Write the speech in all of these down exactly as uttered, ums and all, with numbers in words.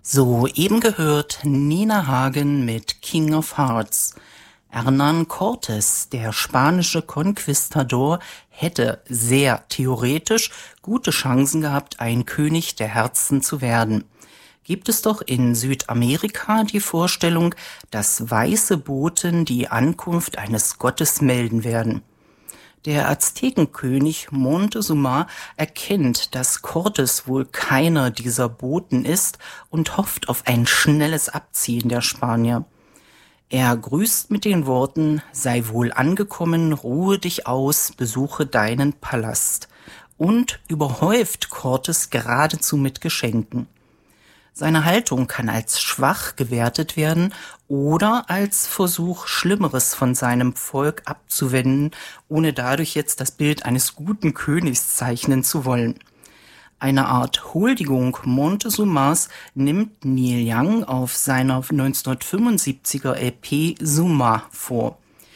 Soeben gehört Nina Hagen mit King of Hearts. Hernán Cortés, der spanische Konquistador, hätte sehr theoretisch gute Chancen gehabt, ein König der Herzen zu werden. Gibt es doch in Südamerika die Vorstellung, dass weiße Boten die Ankunft eines Gottes melden werden. Der Aztekenkönig Montezuma erkennt, dass Cortés wohl keiner dieser Boten ist und hofft auf ein schnelles Abziehen der Spanier. Er grüßt mit den Worten: Sei wohl angekommen, ruhe dich aus, besuche deinen Palast, und überhäuft Cortés geradezu mit Geschenken. Seine Haltung kann als schwach gewertet werden oder als Versuch, Schlimmeres von seinem Volk abzuwenden, ohne dadurch jetzt das Bild eines guten Königs zeichnen zu wollen. Eine Art Huldigung Montezumas nimmt Neil Young auf seiner neunzehnhundertfünfundsiebziger L P Zuma vor.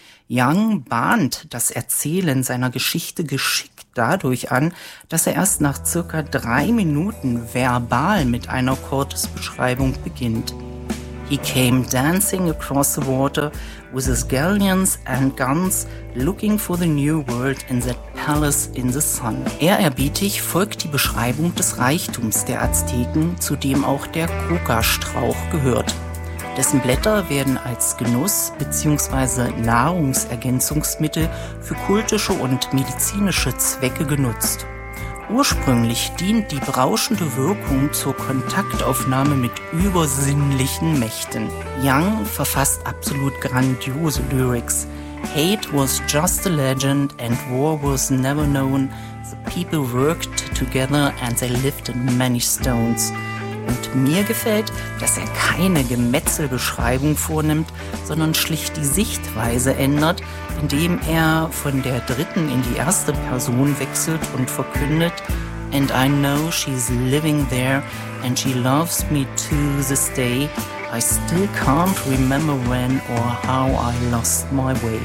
Young bahnt das Erzählen seiner Geschichte geschickt dadurch an, dass er erst nach circa drei Minuten verbal mit einer Cortés-Beschreibung beginnt. He came dancing across the water with his galleons and guns, looking for the new world in that palace in the sun. Ehrerbietig folgt die Beschreibung des Reichtums der Azteken, zu dem auch der Coca-Strauch gehört. Dessen Blätter werden als Genuss- bzw. Nahrungsergänzungsmittel für kultische und medizinische Zwecke genutzt. Ursprünglich dient die berauschende Wirkung zur Kontaktaufnahme mit übersinnlichen Mächten. Young verfasst absolut grandiose Lyrics. Hate was just a legend and war was never known. The people worked together and they lived in many stones. Und mir gefällt, dass er keine Gemetzelbeschreibung vornimmt, sondern schlicht die Sichtweise ändert, indem er von der dritten in die erste Person wechselt und verkündet: And I know she's living there and she loves me to this day. I still can't remember when or how I lost my way.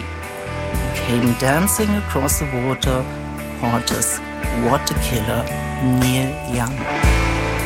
He came dancing across the water. Cortés, what a killer. Neil Young.